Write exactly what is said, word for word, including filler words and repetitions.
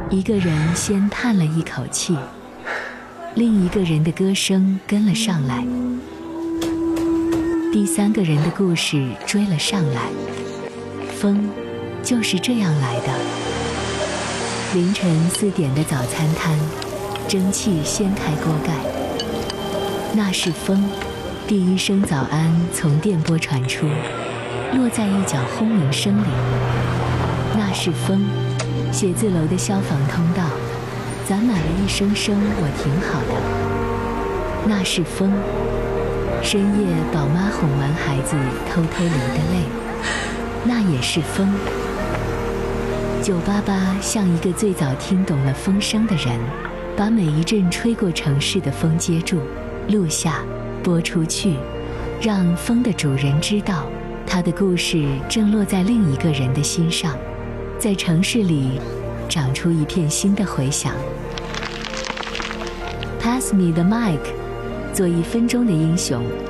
一个人先叹了一口气，另一个人的歌声跟了上来，第三个人的故事追了上来。风就是这样来的。凌晨四点的早餐摊，蒸汽掀开锅盖，那是风。第一声早安从电波传出，落在一角轰鸣声里，那是风。写字楼的消防通道攒满了一声声我挺好的，那是风。深夜宝妈哄完孩子偷偷流的泪，那也是风。九八八像一个最早听懂了风声的人，把每一阵吹过城市的风接住，录下，播出去，让风的主人知道，他的故事正落在另一个人的心上，在城市里长出一片新的回响。Pass me the mic， 做一分钟的英雄。